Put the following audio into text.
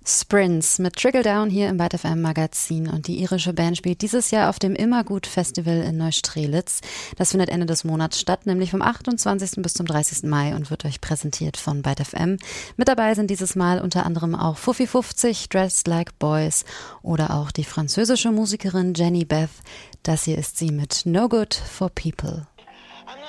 Sprints mit Trickle Down hier im Byte FM Magazin, und die irische Band spielt dieses Jahr auf dem Immergut Festival in Neustrelitz. Das findet Ende des Monats statt, nämlich vom 28. bis zum 30. Mai, und wird euch präsentiert von Byte FM. Mit dabei sind dieses Mal unter anderem auch Fuffi 50, Dressed Like Boys oder auch die französische Musikerin Jenny Beth. Das hier ist sie mit No Good for People.